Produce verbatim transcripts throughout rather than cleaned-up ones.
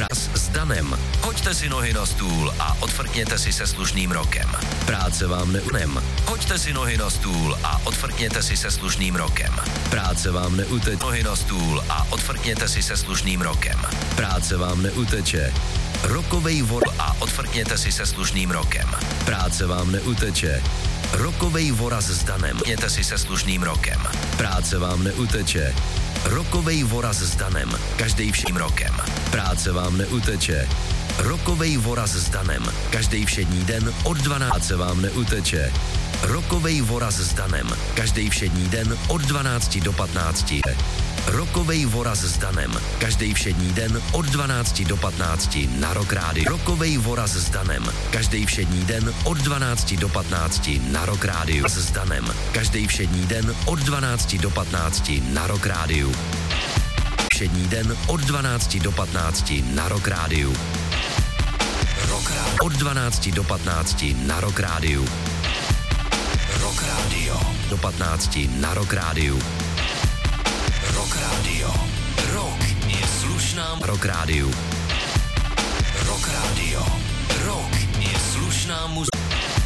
Raz s Danem. Hoďte si nohy na stůl a odfrkněte si se slušným rokem. Práce vám neunem. Hoďte si nohy na stůl a odfrkněte si se slušným rokem. Práce vám neuteče. Nohy na stůl a odfrkněte si se slušným rokem. Práce vám neuteče. Rokovej vor a odfrkněte si se slušným rokem. Práce vám neuteče. Rokovej voraz s Danem. Mějte si se slušným rokem. Práce vám neuteče. Rokovej voraz s Danem. Každej vším rokem. Práce vám neuteče. Rokovej voraz s Danem. Každej všední den od dvanácti vám neuteče. Rokovej voraz s Danem. Každej všední den od dvanácti do patnácti. Rokovej voraz s Danem. Každej všední den od dvanácti do patnácti na Rock Rádiu. Rokovej voraz s Danem. Každej všední den od dvanácti do patnácti na Rock Rádiu. S Danem. Každej všední den od dvanácti do patnácti na Rock Rádiu. Všední den od dvanácti do patnácti na Rock Rádiu. Rock Rádiu. Od dvanácti do patnácti na Rock Rádiu. Rock Rádio. Do patnácti na Rock Rádiu. Rock Rádio. Rock je slušná. Rock Rádiu. Rock Rádio. Rock je slušná muzika.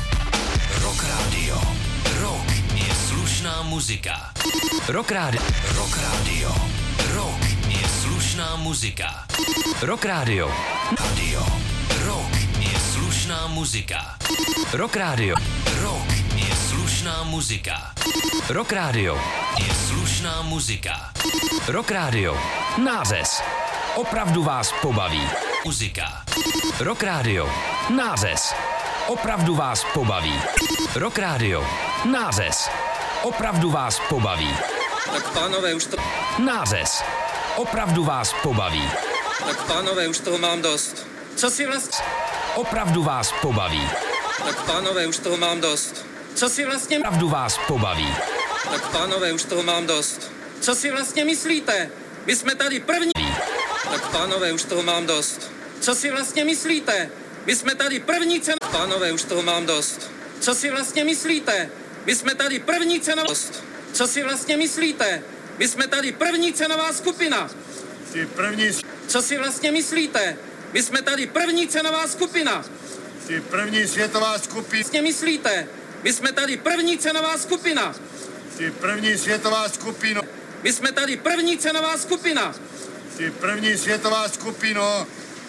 Rock Rádio. Rock je slušná muzika. Rock Rádio. Rock Rádio. Rock je slušná muzika. Rock Rádio. Radio. Rock je slušná muzika. Rock Rádio. Rock je slušná muzika. Rock Rádio je slušná muzika. Rock Rádio. Nářez. Opravdu vás pobaví. Muzika. Rock Rádio. Nářez. Opravdu vás pobaví. Rock Rádio. Nářez. Opravdu vás pobaví. Tak pánové, už to... Nářez. Opravdu vás pobaví. Tak pánové, už toho mám dost. Co si vlastně... Opravdu vás pobaví. Tak pánové, už toho mám dost. Co si vlastně... Opravdu vás pobaví. Tak pánové, už toho mám dost. Co si vlastně myslíte? My jsme tady první... Tak pánové, už toho mám dost. Co si vlastně myslíte? My jsme tady první cena... Pánové, už toho mám dost. Co si vlastně myslíte? My jsme tady první cenová... Co si vlastně myslíte? My jsme tady první cenová skupina. Ty první... Co si vlastně myslíte? My jsme tady první cenová skupina. Ty první světová skupina. Vlastně myslíte? My jsme tady první cenová skupina. Ty první světová skupina. My jsme tady první cenová skupina. Ty první světová skupino.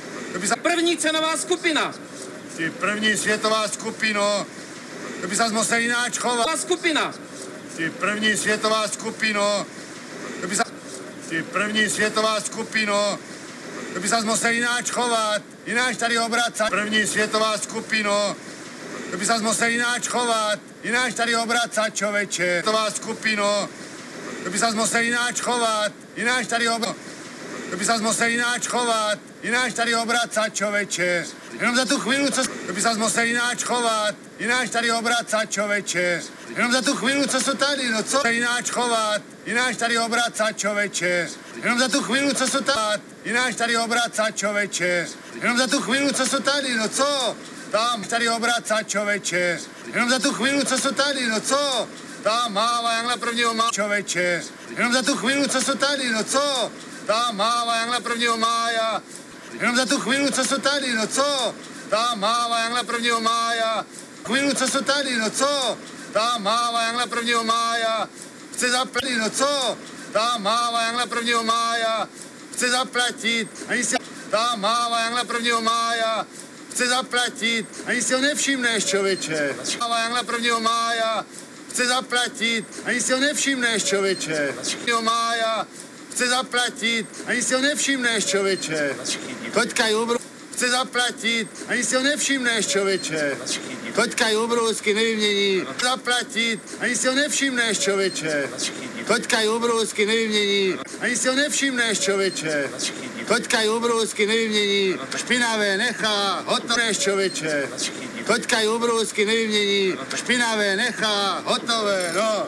Za první cenová skupina. Ty první světová skupino. To by se musel jináč chovat. Skupina. Ty první světová skupino. To by se... Ty první světová skupino. To by se musel jináč chovat. Jináč tady obracat. První světová skupino. To by se musel jináč chovat. Jináč tady obracat, člověče. Světová skupino. To by se musel jináč chovat. Jináč tady obracat. To by se musel jináč chovat. Jináč tady obracat, člověče. Jenom za tu chvíli, co... To by se musel jináč chovat. Jináč tady obracat, člověče. Jenom za tu chvíli, co jsou tady, no co? Jináč chovat. Jináč tady obracat, člověče. Jenom za tu chvíli, co jsou tady. Jináč tady obracat, člověče. Jenom za tu chvíli, co jsou tady, no co? Tam tady obracat, člověče. Jenom za tu chvíli, co jsou tady, no co? Tam máva Jangla prvního má, člověče. Jenom za tu chvíli, co jsou tady, no co? Tam máva Jangla prvního mája. Jenom za tu chvíli, co jsou tady, no co? Tam máva Jangla prvního mája. Chvíli, co jsou tady, no co? Tam máva Jangla prvního mája. Chce zaplatit, no co? Tam máva Jangla prvního mája. Chce zaplatit. Ani si... Tam máva Jangla prvního mája. Chce zaplatit. Ani si ho nevšimneš, člověče. Máva Jangla prvního mája. Chce zaplatit. Ani si ho nevšimneš, člověče. prvního mája. Chce zaplatit. Ani si ho nevšimneš, člověče. Toďka Jubru. Chce zaplatit. Ani si ho nevšimneš, člověče. Toďka Jubrusky nevymění. Zaplatit. Ani si ho nevšimneš, člověče. Toďka Jubrusky nevymění. Ani si ho nevšimneš, člověče. Toďka Jubrusky nevymění. Špinavé nechá. Hotové, člověče. Toďka Jubrusky nevymění. Špinavé nechá. Hotové, no.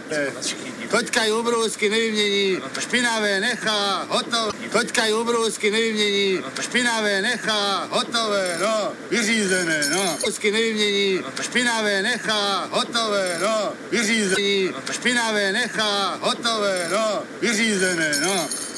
Toďka Jubrusky nevymění. Špinavé nechá. Hotové. Toďka Jubrusky nevymění. Špinavé nechá. Hotové, no. Vyřízené, no. Jubrusky nevymění. Špinavé nechá. Hotové, no. Vyřízené. Špinavé nechá. Hotové, no. Vyřízené, no.